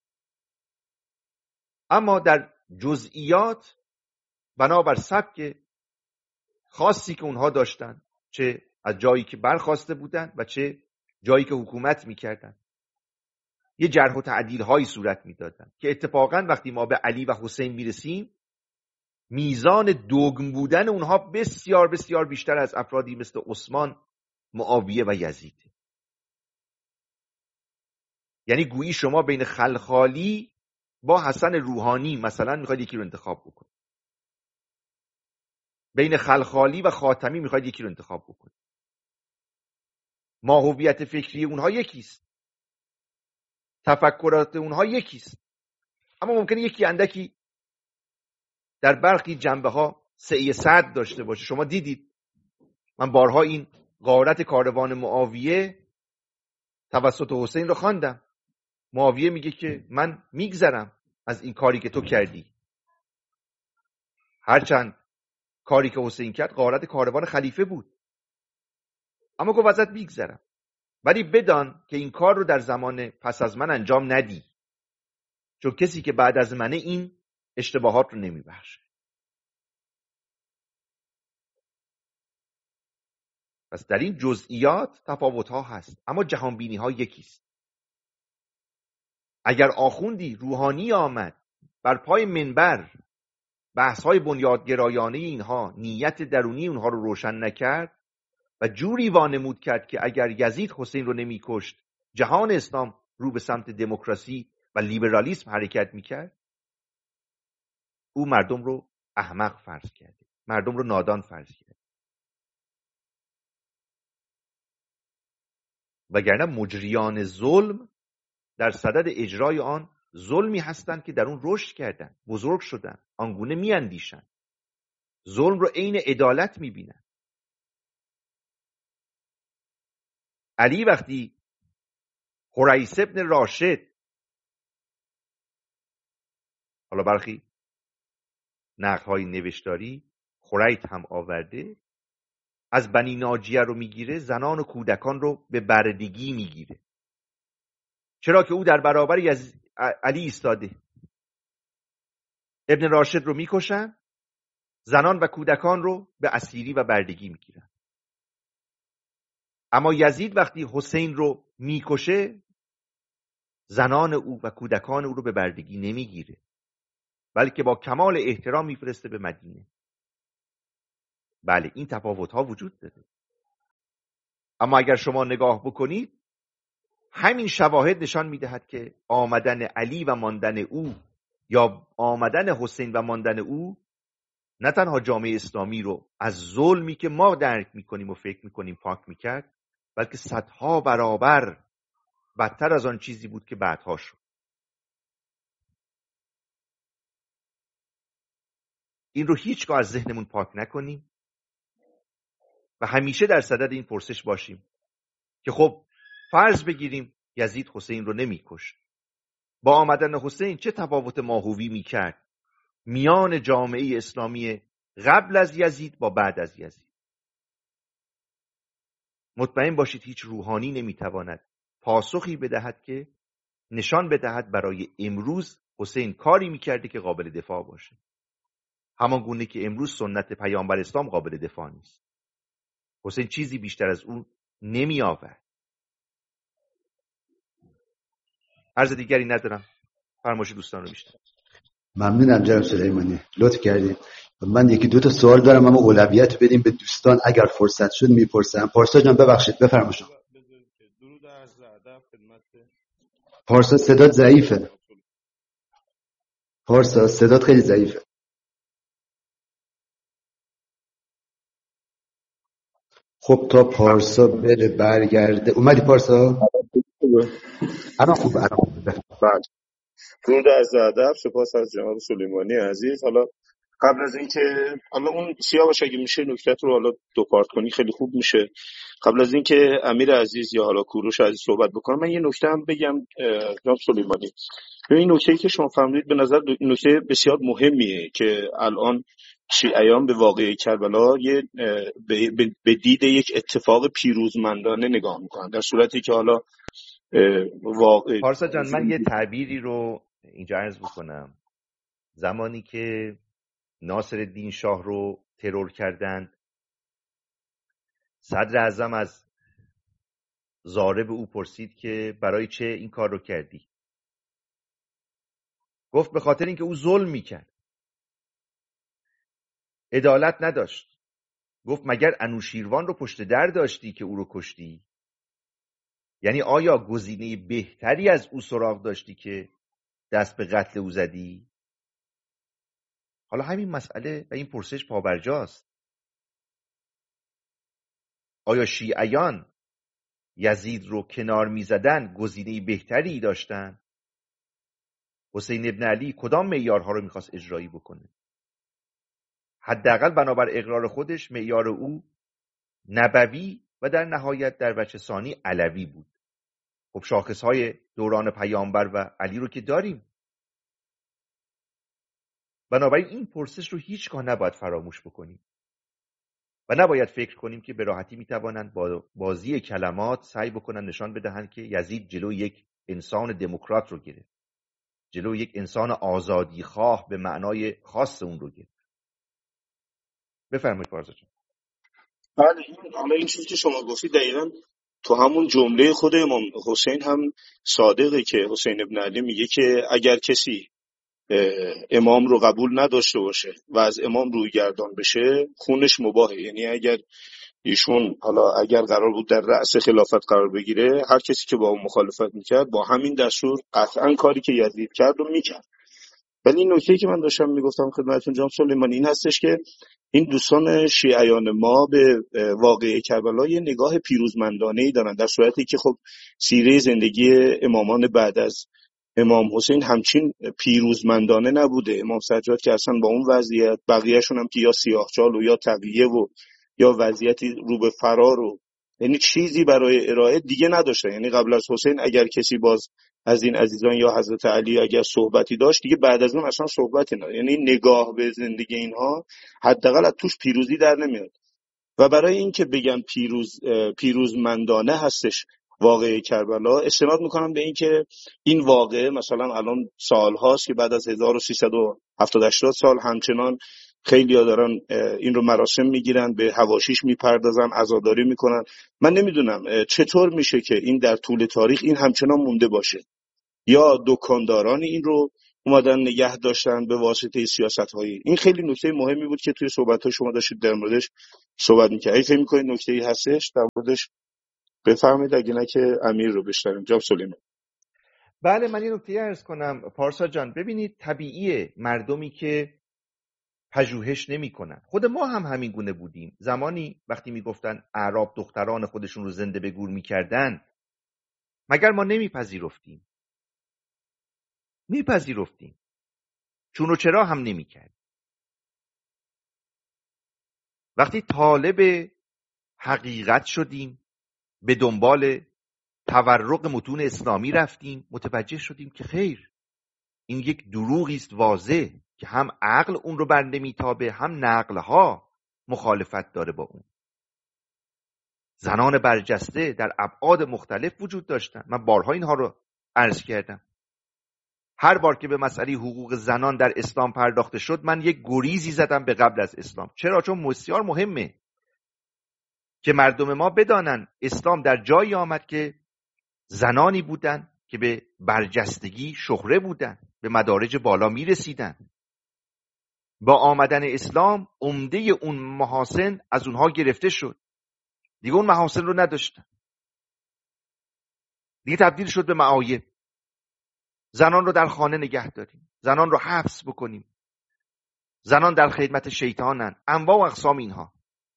اما در جزئیات بنابر سبک خاصی که اونها داشتن، چه از جایی که برخاسته بودن و چه جایی که حکومت میکردن، یه جرح و تعدیل هایی صورت میدادن که اتفاقا وقتی ما به علی و حسین میرسیم میزان دوگم بودن اونها بسیار بسیار بیشتر از افرادی مثل عثمان، معاویه و یزید. یعنی گویی شما بین خلخالی با حسن روحانی مثلا میخواید یکی رو انتخاب بکنید، بین خلخالی و خاتمی میخواید یکی رو انتخاب بکنید. ماهویت فکری اونها یکیست، تفکرات اونها یکیست، اما ممکنه یکی اندکی در برخی جنبه ها سعی صد داشته باشه. شما دیدید من بارها این غارت کاروان معاویه توسط حسین رو خواندم. معاویه میگه که من میگذرم از این کاری که تو کردی، هرچند کاری که حسین کرد غارت کاروان خلیفه بود، اما گفت ازت میگذرم، ولی بدان که این کار رو در زمان پس از من انجام ندی، چون کسی که بعد از منه این اشتباهات رو نمیبخشه. پس در این جزئیات تفاوت ها هست، اما جهان بینی ها یکیست. اگر آخوندی روحانی آمد بر پای منبر بحث های بنیادگرایانه اینها نیت درونی اونها رو روشن نکرد و جوری وانمود کرد که اگر یزید حسین رو نمیکشت جهان اسلام رو به سمت دموکراسی و لیبرالیسم حرکت میکرد، او مردم رو احمق فرض کرده، مردم رو نادان فرض کرده. وگرنه مجریان ظلم در صدد اجرای آن ظلمی هستند که در اون رشد کردن، بزرگ شدن، آنگونه میاندیشن، ظلم رو عین عدالت میبینن. علی وقتی حریث ابن راشد، حالا برخی نقل‌های نوشتاری خریت هم آورده، از بنی ناجیه رو میگیره، زنان و کودکان رو به بردگی میگیره، چرا که او در برابر علی ایستاده. ابن راشد رو میکشن، زنان و کودکان رو به اسیری و بردگی میگیرن. اما یزید وقتی حسین رو میکشه زنان او و کودکان او رو به بردگی نمیگیره، بلکه با کمال احترام میفرسته به مدینه. بله این تفاوت ها وجود داره، اما اگر شما نگاه بکنید همین شواهد نشان میدهد که آمدن علی و ماندن او یا آمدن حسین و ماندن او نه تنها جامعه اسلامی رو از ظلمی که ما درک میکنیم و فکر میکنیم پاک میکرد، بلکه صدها برابر بدتر از آن چیزی بود که بعدها شد. این رو هیچگاه از ذهنمون پاک نکنیم و همیشه در صدد این پرسش باشیم که خب فرض بگیریم یزید حسین رو نمی‌کشت، با آمدن حسین چه تفاوت ماهوی میکرد میان جامعه اسلامی قبل از یزید با بعد از یزید؟ مطمئن باشید هیچ روحانی نمیتواند پاسخی بدهد که نشان بدهد برای امروز حسین کاری میکرده که قابل دفاع باشه، همان گونه که امروز سنت پیامبر اسلام قابل دفاع نیست. حسین چیزی بیشتر از اون نمی آورد. عرض دیگری ندارم، فرمایش دوستان رو میشنم. ممنونم جناب سلیمانی، لطف کردید. من یکی دو تا سوال دارم اما اولویت بدیم به دوستان، اگر فرصت شد میپرسم. پارسا جان ببخشید بفرمایید. درود عرض ادب خدمت پارسا صدات ضعیفه. پارسا صدات خیلی ضعیفه. خب تا پارسا بره برگرده. اومدی پارسا؟ الان خوبه. بله، درود عرض ادب، سپاس از جناب سلیمانی عزیز. حالا قبل از اینکه حالا اون سیاوش اگه میشه نکته رو حالا دو پارت کنی خیلی خوب میشه. قبل از اینکه امیر عزیز یا حالا کوروش عزیز صحبت بکنم، من یه نکته هم بگم. جناب سلیمانی، این نکته‌ای که شما فرمودید به نظر نکته بسیار مهمیه که الان شیعیان به واقعه کربلا به دید یک اتفاق پیروزمندانه نگاه میکنن، در صورتی که حالا پارسا جان من یه تعبیری رو اینجا عرض بکنم. زمانی که ناصرالدین شاه رو ترور کردند، صدر اعظم از ضارب او پرسید که برای چه این کار رو کردی؟ گفت به خاطر اینکه او ظلم میکرد، عدالت نداشت. گفت مگر انوشیروان رو پشت در داشتی که او رو کشتی؟ یعنی آیا گزینه بهتری از او سراغ داشتی که دست به قتل او زدی؟ حالا همین مسئله و این پرسش پابرجاست. آیا شیعیان یزید رو کنار می زدن گزینه بهتری داشتن؟ حسین ابن علی کدام معیارها رو میخواست اجرایی بکنه؟ حداقل بنابر اقرار خودش معیار او نبوی و در نهایت در وجه ثانی علوی بود. خب شاخصهای دوران پیامبر و علی رو که داریم. بنابراین این پرسش رو هیچگاه نباید فراموش بکنیم و نباید فکر کنیم که به راحتی میتوانند با بازی کلمات سعی بکنن نشان بدهند که یزید جلو یک انسان دموکرات رو گرفت، جلو یک انسان آزادی خواه به معنای خاص اون رو گرفت. بفرمایید پارسا جان. بله، حالا این چیزی که شما گفتید دقیقاً تو همون جمله خود امام حسین هم صادقه که حسین ابن علی میگه که اگر کسی امام رو قبول نداشته باشه و از امام روی گردان بشه خونش مباهه. یعنی اگر ایشون حالا اگر قرار بود در رأس خلافت قرار بگیره، هر کسی که با اون مخالفت میکرد با همین دستور قطعا کاری که یزید کرد رو میکرد. ولی این نکته‌ای که من داشتم میگفتم خدمتتون جناب سلیمانی این هستش که این دوستان شیعیان ما به واقعه کربلا یه نگاه پیروزمندانه‌ای دارن، در صورتی که خب سیره زندگی امامان بعد از امام حسین همچین پیروزمندانه نبوده. امام سجاد که اصلا با اون وضعیت، بقیه‌شون هم که یا سیاه‌چال و یا تقیه و یا وضعیتی رو به فرار و یعنی چیزی برای ارائه دیگه نداشتن. یعنی قبل از حسین اگر کسی باز از این عزیزان یا حضرت علی اگر صحبتی داشت دیگه بعد از اون اصلا صحبتی نه. یعنی نگاه به زندگی اینها حداقل از توش پیروزی در نمیاد. و برای اینکه بگم پیروزمندانه هستش واقعه کربلا، استناد میکنم به اینکه این واقعه مثلا الان سال هاست که بعد از 1370-80 سال همچنان خیلی‌ها دارن این رو مراسم میگیرن، به حواشیش میپردازن، عزاداری میکنن. من نمیدونم چطور میشه که این در طول تاریخ این همچنان مونده باشه، یا دکانداران این رو اومدن نگه داشتن به واسطه سیاست‌هایی. این خیلی نکته مهمی بود که توی صحبت‌های شما داشتید در موردش صحبت می‌کردید. اگه فکر می‌کنید نکته‌ای هستش در موردش بفرمایید، اگه نه که امیر رو بشنویم. جناب سلیمان. بله، من یه نکته عرض کنم پارسا جان. ببینید، طبیعیه مردمی که پژوهش نمی‌کنن، خود ما هم همین گونه بودیم. زمانی وقتی میگفتن اعراب دختران خودشون رو زنده به گور می‌کردن، مگر ما نمیپذیرفتیم؟ میپذیرفتیم، چون و چرا هم نمی‌کرد. وقتی طالب حقیقت شدیم، به دنبال تورق متون اسلامی رفتیم، متوجه شدیم که خیر، این یک دروغی است واضح که هم عقل اون رو بر نمیتابه، هم نقلها مخالفت داره با اون. زنان برجسته در ابعاد مختلف وجود داشتن. من بارها اینها رو عرض کردم. هر بار که به مسئله حقوق زنان در اسلام پرداخته شد، من یک گریزی زدم به قبل از اسلام. چرا؟ چون بسیار مهمه که مردم ما بدانن اسلام در جایی آمد که زنانی بودن که به برجستگی شهره بودن، به مدارج بالا می رسیدن. با آمدن اسلام عمده اون محاسن از اونها گرفته شد، دیگه اون محاسن رو نداشتن، دیگه تبدیل شد به معایب. زنان رو در خانه نگه داریم، زنان رو حبس بکنیم، زنان در خدمت شیطانن، انواع و اقسام اینها.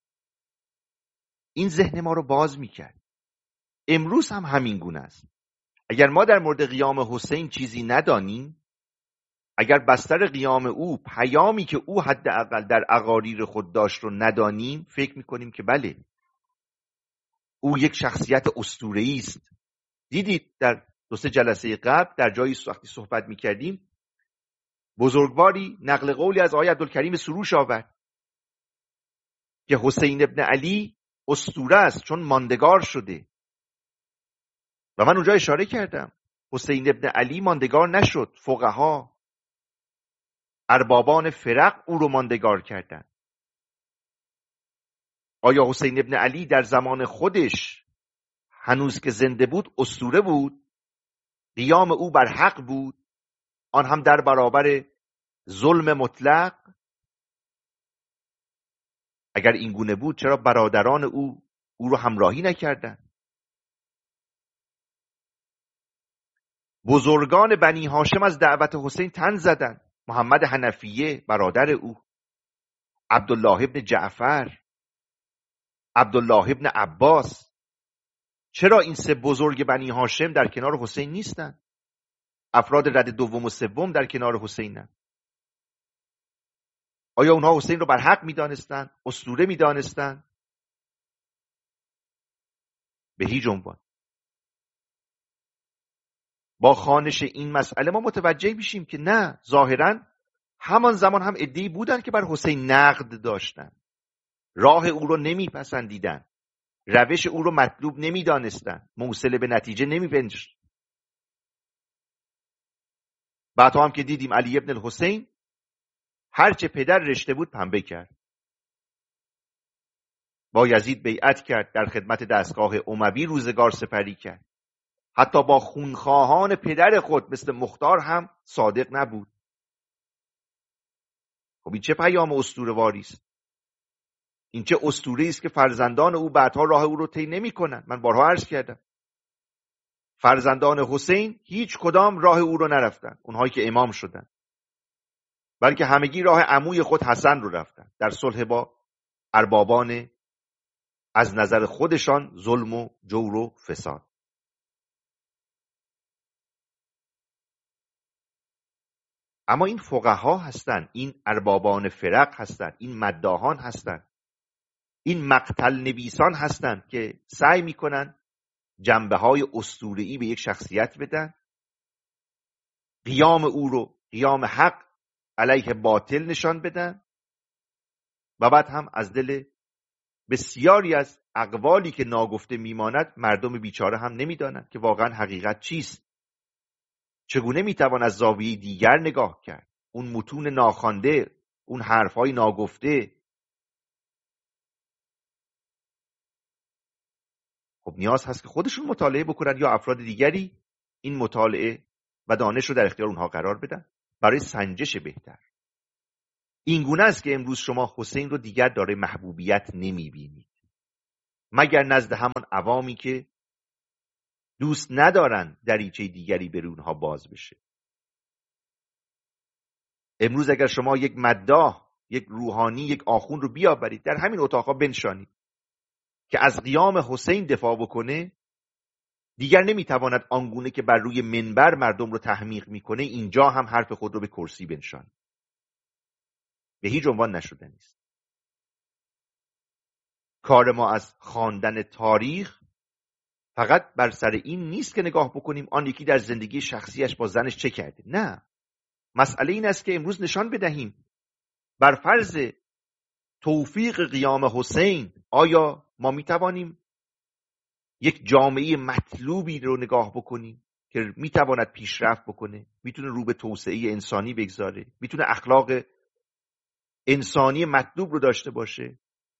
این ذهن ما رو باز میکرد. امروز هم همین گونه است. اگر ما در مورد قیام حسین چیزی ندانیم، اگر بستر قیام او، پیامی که او حداقل در اقاریر خود داشت رو ندانیم، فکر میکنیم که بله، او یک شخصیت اسطوره‌ای است. دیدید در 2-3 جلسه قبل در جایی وقتی صحبت میکردیم، بزرگواری نقل قولی از آقای عبدالکریم سروش آورد که حسین ابن علی اسطوره است چون ماندگار شده. و من اونجا اشاره کردم حسین ابن علی ماندگار نشد، فقها، اربابان فرق او رو ماندگار کردند. آیا حسین ابن علی در زمان خودش هنوز که زنده بود اسطوره بود؟ قیام او بر حق بود، آن هم در برابر ظلم مطلق؟ اگر این گونه بود چرا برادران او رو همراهی نکردند؟ بزرگان بنی هاشم از دعوت حسین تن زدند. محمد حنفیه برادر او، عبدالله ابن جعفر، عبدالله ابن عباس. چرا این 3 بزرگ بنی هاشم در کنار حسین نیستند؟ افراد رد دوم و سوم در کنار حسینن. آیا اونها حسین رو بر حق میدانستند؟ اسطوره میدانستند؟ به هیچ عنوان. با خوانش این مسئله ما متوجه میشیم که نه، ظاهراً همان زمان هم عده‌ای بودن که بر حسین نقد داشتن، راه او رو نمیپسندیدن، روش او رو مطلوب نمیدانستن، موصل به نتیجه نمیپنداشتن. بعد هم که دیدیم علی ابن الحسین هرچه پدر رشته بود پنبه کرد، با یزید بیعت کرد، در خدمت دستگاه اموی روزگار سپری کرد، حتی با خونخواهان پدر خود مثل مختار هم صادق نبود. خب این چه پیام اسطوره‌واری است؟ این چه اسطوره‌ای است که فرزندان او بعدها راه او رو طی نمی‌کنند؟ من بارها عرض کردم فرزندان حسین هیچ کدام راه او رو نرفتن، اونهایی که امام شدن، بلکه همگی راه عموی خود حسن رو رفتن، در صلح با اربابان از نظر خودشان ظلم و جور و فساد. اما این فقها هستن، این اربابان فرق هستن، این مداحان هستن، این مقتل نویسان هستن که سعی میکنن جنبه‌های اسطوره‌ای به یک شخصیت بدن، قیام او رو قیام حق علیه باطل نشان بدن و بعد هم از دل بسیاری از اقوالی که ناگفته میماند مردم بیچاره هم نمیدانند که واقعا حقیقت چیست. چگونه میتوان از زاویه دیگر نگاه کرد؟ اون متون ناخوانده، اون حرفهای ناگفته. خب نیاز هست که خودشون مطالعه بکنن یا افراد دیگری این مطالعه و دانش رو در اختیار اونها قرار بدن. برای سنجش بهتر. این گونه است که امروز شما حسین رو دیگر دارای محبوبیت نمیبینید، مگر نزد همان عوامی که دوست ندارن دریچه دیگری بر اونها باز بشه. امروز اگر شما یک مداح، یک روحانی، یک آخوند رو بیاورید در همین اتاقا بنشانید که از قیام حسین دفاع بکنه، دیگر نمیتواند آنگونه که بر روی منبر مردم رو تحمیق میکنه اینجا هم حرف خود رو به کرسی بنشانه. به هیچ عنوان نشدنی است. کار ما از خواندن تاریخ فقط بر سر این نیست که نگاه بکنیم آن یکی در زندگی شخصیش با زنش چه کرده. نه، مسئله این است که امروز نشان بدهیم بر فرض توفیق قیام حسین آیا ما میتوانیم یک جامعه مطلوبی رو نگاه بکنیم که میتواند پیشرفت بکنه، میتونه رو به توسعه انسانی بگذاره، میتونه اخلاق انسانی مطلوب رو داشته باشه؟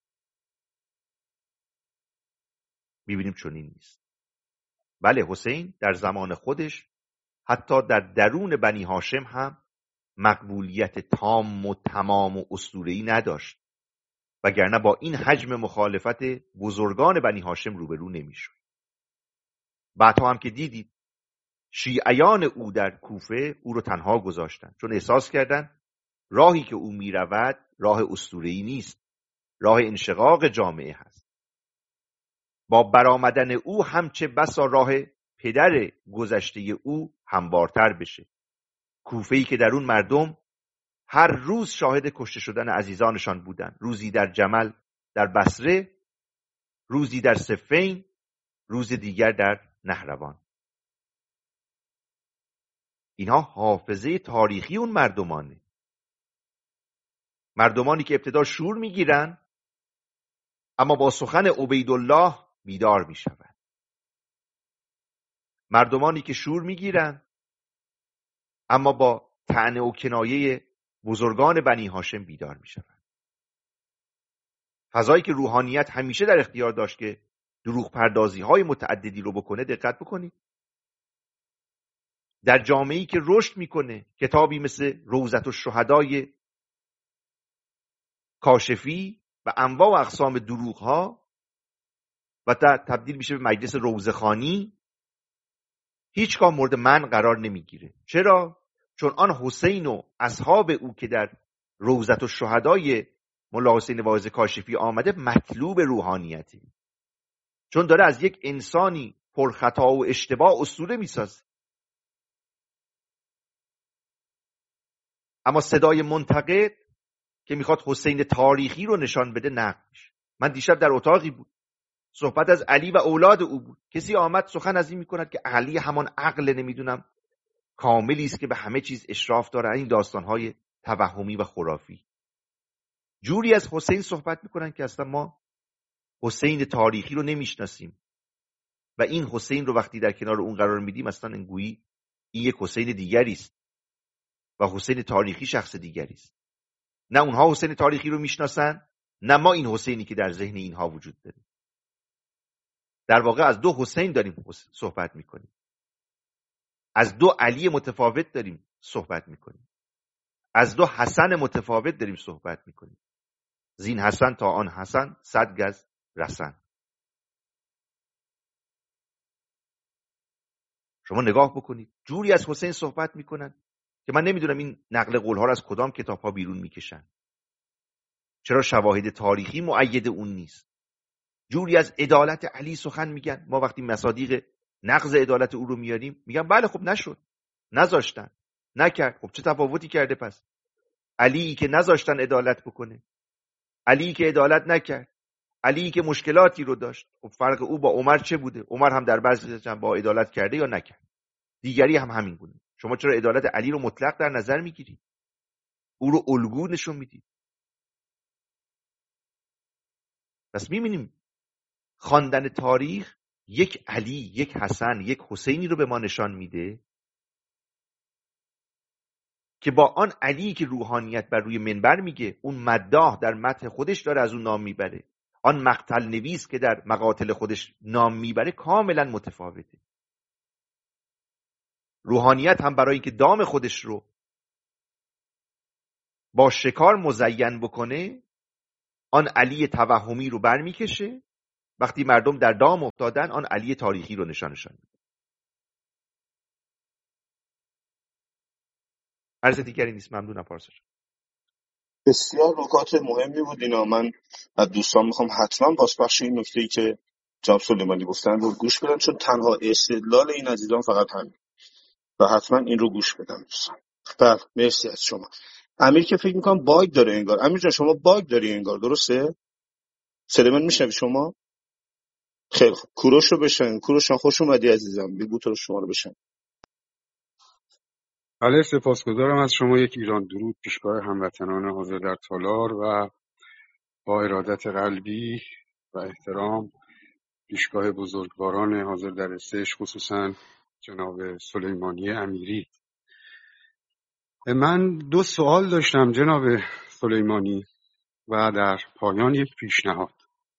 میبینیم چنین نیست. بله، حسین در زمان خودش حتی در درون بنی هاشم هم مقبولیت تام و تمام و اسطوره‌ای نداشت، وگرنه با این حجم مخالفت بزرگان بنی هاشم روبرو نمیشد. بعدها هم که دیدید شیعیان او در کوفه او رو تنها گذاشتن، چون احساس کردن راهی که او میرود راه اسطوره‌ای نیست، راه انشقاق جامعه هست. با برآمدن او همچه بسا راه پدر گذشته او هموارتر بشه. کوفه‌ای که در اون مردم هر روز شاهد کشته شدن عزیزانشان بودند، روزی در جمل در بصره، روزی در صفین، روز دیگر در نهروان. اینها حافظه تاریخی اون مردمانه، مردمانی که ابتدا شور میگیرن اما با سخن عبیدالله بیدار میشوند، مردمانی که شور میگیرن اما با طعنه و کنایه بزرگان بنی هاشم بیدار میشوند. فضایی که روحانیت همیشه در اختیار داشت که دروغ پردازی های متعددی رو بکنه، دقت بکنید. در جامعه‌ای که رشد میکنه، کتابی مثل روضة الشهدای کاشفی و انواع و اقسام دروغ ها و تبدیل میشه به مجلس روضه‌خوانی، هیچگاه مورد منع قرار نمیگیره. چرا؟ چون آن حسین و اصحاب او که در روضة الشهدای ملا حسین واعظ کاشفی آمده مطلوب روحانیتی، چون داره از یک انسانی پرخطا و اشتباه اسطوره میسازه. اما صدای منتقد که میخواد حسین تاریخی رو نشان بده نقد میشه. من دیشب در اتاقی بود، صحبت از علی و اولاد او بود. کسی آمد سخن از این میکند که علی همان عقل نمیدونم کاملی است که به همه چیز اشراف داره. این داستانهای توهمی و خرافی. جوری از حسین صحبت میکنن که اصلا ما حسین تاریخی رو نمیشناسیم و این حسین رو وقتی در کنار اون قرار میدیم اصلا انگویی این یک حسین دیگری است و حسین تاریخی شخص دیگری است. نه اونها حسین تاریخی رو میشناسن، نه ما این حسینی که در ذهن اینها وجود داره. در واقع از دو حسین داریم صحبت میکنیم، از دو علی متفاوت داریم صحبت میکنیم، از دو حسن متفاوت داریم صحبت میکنیم. زین حسن تا آن حسن 100 گز رسن. شما نگاه بکنید جوری از حسین صحبت میکنن که من نمیدونم این نقل قولها رو از کدام کتاب ها بیرون میکشن. چرا شواهد تاریخی مؤید اون نیست؟ جوری از عدالت علی سخن میگن. ما وقتی مصادیق نقض عدالت او رو میاریم میگن بله خب نشد، نذاشتن، نکرد. خب چه تفاوتی کرده پس؟ علی که نذاشتن عدالت بکنه، علی که عدالت نکرد، علی که مشکلاتی رو داشت، خب فرق او با عمر چه بوده؟ عمر هم در بعضی جا با عدالت کرده یا نکرد، دیگری هم همین گونه. شما چرا عدالت علی رو مطلق در نظر میگیرید؟ او رو الگو نشون میدید. پس میبینیم خواندن تاریخ یک علی، یک حسن، یک حسینی رو به ما نشان میده که با آن علی که روحانیت بر روی منبر میگه، اون مداح در مدح خودش داره از اون نام میبره، آن مقتل نویس که در مقاتل خودش نام میبره، کاملا متفاوته. روحانیت هم برای اینکه دام خودش رو با شکار مزین بکنه، آن علی توهمی رو برمیکشه، وقتی مردم در دام افتادن آن علی تاریخی رو نشانشان میده. عرض دیگری نیست. ممنونم پارسا جان. بسیار نکات مهمی بود اینا. من از دوستان میخوام حتما بازپخش این نکته‌ای که جناب سلیمانی گفتن رو گوش بدن، چون تنها استدلال این عزیزان فقط همین و حتما این رو گوش بدن دوستان. بله مرسی از شما. امیر که فکر میکنم باگ داره انگار. امیر جان شما باگ داری انگار، درسته؟ سلیمان میشنوی شما؟ خیلی خوب. کوروش رو بشن. کوروش جان خوش اومدی عزیزم. بگو تو شما رو بشن. بله، سپاسگزارم از شما. یک ایران درود پیشگاه هموطنان حاضر در تالار و با ارادت قلبی و احترام پیشگاه بزرگواران حاضر در استش، خصوصا جناب سلیمانی امیری. من 2 سوال داشتم جناب سلیمانی و در پایان یک پیشنهاد.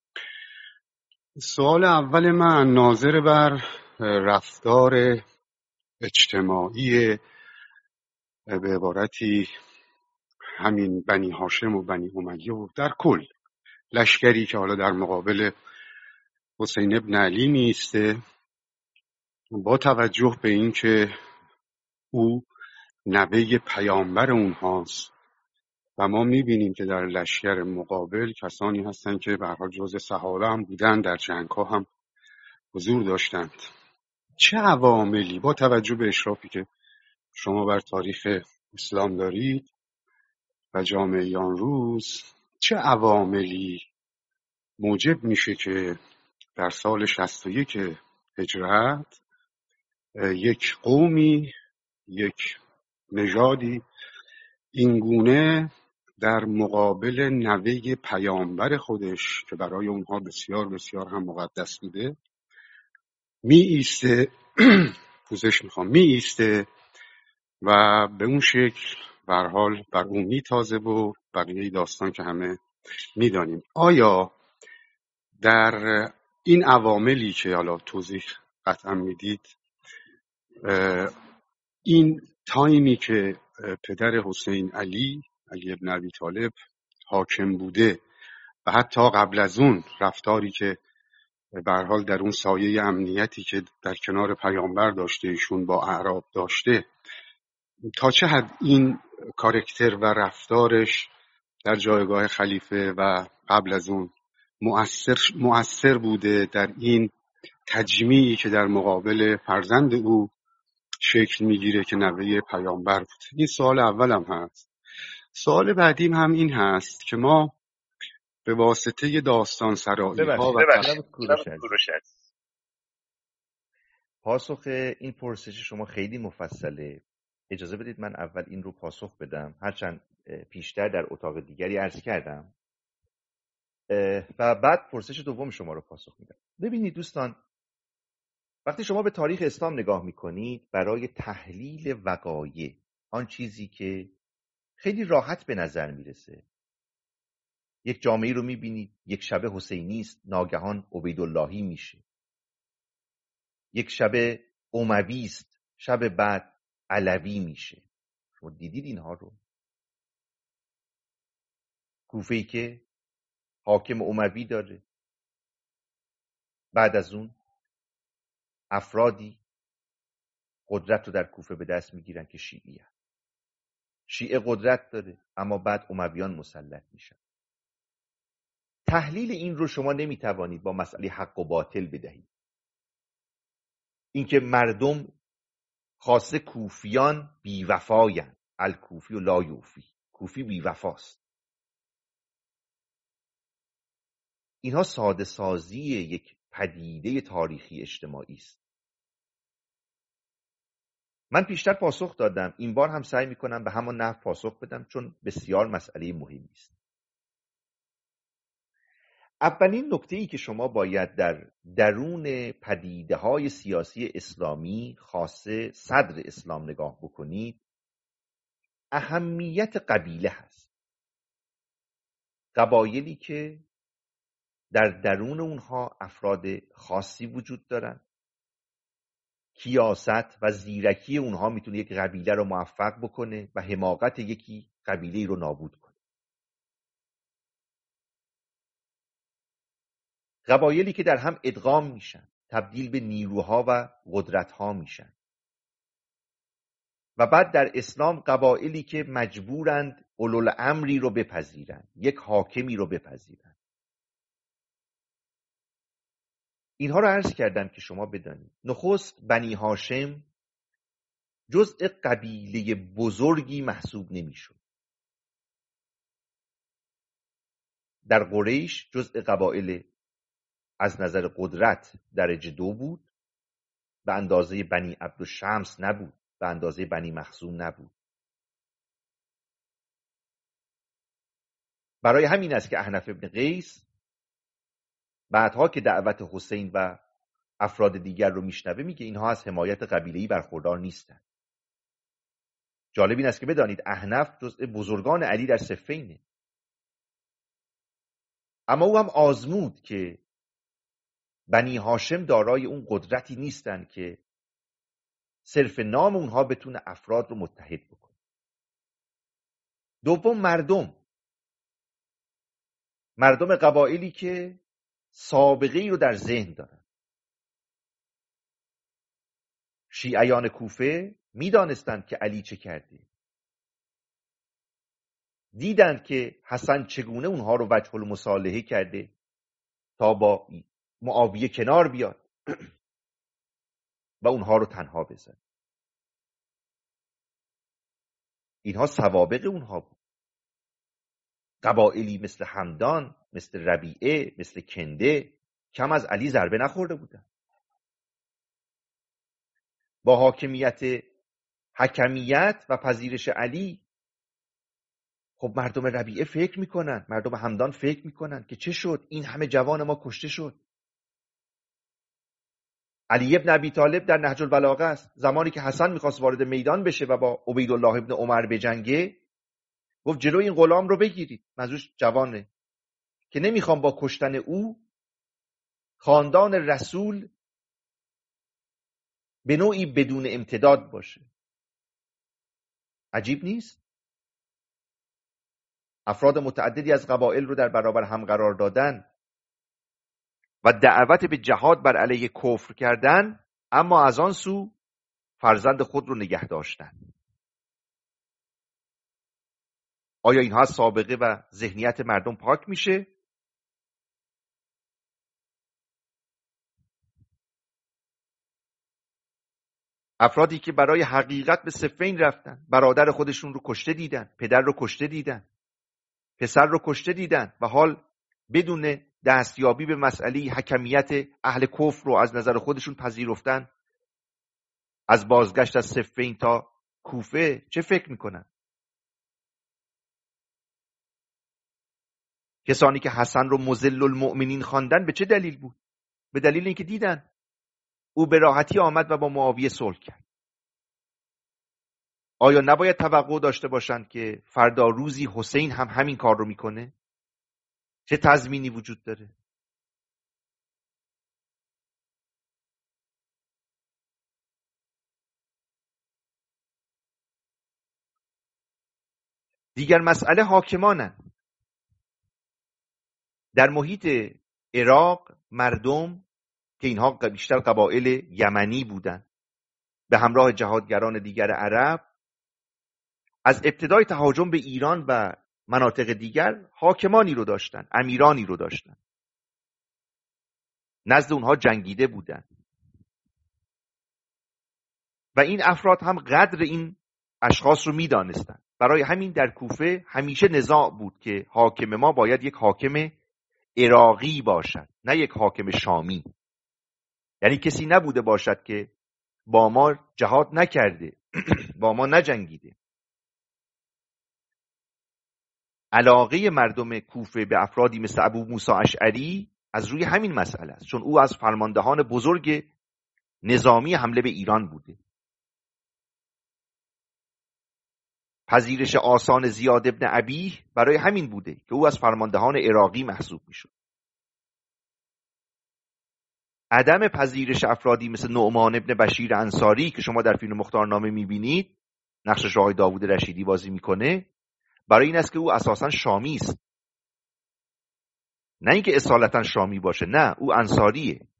سوال اول من ناظر بر رفتار اجتماعی، به عبارتی همین بنی هاشم و بنی امیه و در کل لشکری که حالا در مقابل حسین ابن علی میسته، با توجه به این که او نوه پیامبر اونهاست و ما میبینیم که در لشکر مقابل کسانی هستند که به هر حال جزء صحابه هم بودن، در جنگ‌ها هم حضور داشتند. چه عواملی با توجه به اشرافی که شما بر تاریخ اسلام دارید و جامعه آن روز، چه عواملی موجب میشه که در سال 61 هجرت یک قومی، یک نژادی اینگونه در مقابل نوه پیامبر خودش که برای اونها بسیار بسیار هم مقدس بوده می ایسته پوزش میخوام می ایسته و به اون شکل به هر حال بر اون میتازه و بقیه داستان که همه میدانیم. آیا در این عواملی که حالا توضیح قطعا میدید، این تایمی که پدر حسین علی ابن ابی طالب حاکم بوده و حتی قبل از اون رفتاری که به هر حال در اون سایه امنیتی که در کنار پیامبر داشته ایشون با اعراب داشته، تا چه حد این کاراکتر و رفتارش در جایگاه خلیفه و قبل از اون مؤثر بوده در این تجمیعی که در مقابل فرزند او شکل میگیره که نوه پیامبر بود. این سوال اولم هست. سوال بعدیم هم این هست که ما به واسطه داستان سرایی ها و جناب کوروش عزیز، پاسخ این پرسش شما خیلی مفصله. اجازه بدید من اول این رو پاسخ بدم، هرچند پیشتر در اتاق دیگری عرض کردم، و بعد پرسش دوم شما رو پاسخ میدم. ببینید دوستان، وقتی شما به تاریخ اسلام نگاه میکنید برای تحلیل وقایع، آن چیزی که خیلی راحت به نظر میرسه، یک جامعه رو میبینید یک شب حسینی است، ناگهان عبیداللهی میشه. یک شب اموی است، شب بعد علوی میشه. شما دیدید اینها رو؟ کوفه‌ای که حاکم اموی داره، بعد از اون افرادی قدرت رو در کوفه به دست میگیرن که شیعه قدرت داره، اما بعد امویان مسلط میشن. تحلیل این رو شما نمیتوانید با مسئله حق و باطل بدهید. اینکه مردم خاصه کوفیان بیوفاین، الکوفی و لا یوفی، کوفی بیوفاست، اینها ساده سازی یک پدیده تاریخی اجتماعی است. من پیشتر پاسخ دادم، این بار هم سعی میکنم به همان نحو پاسخ بدم، چون بسیار مسئله مهمی است. اولین نکته‌ای که شما باید در درون پدیده‌های سیاسی اسلامی خاصه صدر اسلام نگاه بکنید، اهمیت قبیله هست. قبایلی که در درون اونها افراد خاصی وجود دارن، کیاست و زیرکی اونها میتونه یک قبیله رو موفق بکنه و حماقت یکی قبیله رو نابود کنه. قبایلی که در هم ادغام میشن، تبدیل به نیروها و قدرتها میشن. و بعد در اسلام قبایلی که مجبورند اولوالامری رو بپذیرند، یک حاکمی رو بپذیرند. اینها رو عرض کردم که شما بدانید نخست بنی هاشم جزء قبیله بزرگی محسوب نمیشد. در قریش جزء قبایل از نظر قدرت درجه 2 بود، به اندازه بنی عبدالشمس نبود، به اندازه بنی مخزوم نبود. برای همین است که احنف ابن قیس بعدها که دعوت حسین و افراد دیگر رو میشنوه میگه اینها از حمایت قبیله‌ای برخوردار نیستند. جالب این است که بدانید احنف جزء بزرگان علی در صفینه، اما او هم آزمود که بنی هاشم دارای اون قدرتی نیستند که صرف نام اونها بتونه افراد رو متحد بکنه. دوم مردم قبایلی که سابقه‌ای رو در ذهن دارن. شیعیان کوفه میدانستند که علی چه کرده، دیدند که حسن چگونه اونها رو وجه المصالحه کرده تا با معاویه کنار بیاد و اونها رو تنها بذاره. اینها سوابق اونها بود. قبائلی مثل همدان، مثل ربیعه، مثل کنده کم از علی ضربه نخورده بودن. با حاکمیت حکمیت و پذیرش علی خب مردم ربیعه فکر میکنن، مردم همدان فکر میکنن که چه شد، این همه جوان ما کشته شد. علی ابن ابی طالب در نهج البلاغه است، زمانی که حسن میخواست وارد میدان بشه و با عبیدالله ابن عمر بجنگه گفت جلوی این غلام رو بگیرید، منظورش جوانه، که نمیخوام با کشتن او خاندان رسول به نوعی بدون امتداد باشه. عجیب نیست؟ افراد متعددی از قبایل رو در برابر هم قرار دادن و دعوت به جهاد بر علیه کفر کردن، اما از آن سو فرزند خود رو نگه داشتن. آیا اینها از سابقه و ذهنیت مردم پاک میشه؟ افرادی که برای حقیقت به صفین رفتن، برادر خودشون رو کشته دیدن، پدر رو کشته دیدن، پسر رو کشته دیدن و حال بدون دستیابی به مسئله حکمیت اهل کفر رو از نظر خودشون پذیرفتن، از بازگشت از صفین تا کوفه چه فکر میکنن؟ کسانی که حسن رو مذل المؤمنین خواندن به چه دلیل بود؟ به دلیل اینکه دیدن او به راحتی آمد و با معاویه صلح کرد. آیا نباید توقع داشته باشند که فردا روزی حسین هم همین کار رو میکنه؟ چه تضمینی وجود داره؟ دیگر مسئله حاکمانند. در محیط عراق مردم که اینها بیشتر قبایل یمنی بودند به همراه جهادگران دیگر عرب، از ابتدای تهاجم به ایران و مناطق دیگر حاکمانی رو داشتن، امیرانی رو داشتن، نزد اونها جنگیده بودن و این افراد هم قدر این اشخاص رو میدانستن. برای همین در کوفه همیشه نزاع بود که حاکم ما باید یک حاکم عراقی باشد، نه یک حاکم شامی. یعنی کسی نبوده باشد که با ما جهاد نکرده، با ما نجنگیده. علاقه مردم کوفه به افرادی مثل ابو موسی اشعری از روی همین مسئله است، چون او از فرماندهان بزرگ نظامی حمله به ایران بوده. پذیرش آسان زیاد ابن ابیه برای همین بوده که او از فرماندهان عراقی محسوب میشد. عدم پذیرش افرادی مثل نعمان ابن بشیر انصاری که شما در فیلم مختارنامه میبینید، نقشش آقای داوود رشیدی بازی میکنه، برای این است که او اساساً شامی است، نه اینکه اصالتا شامی باشه، نه، او انصاریه.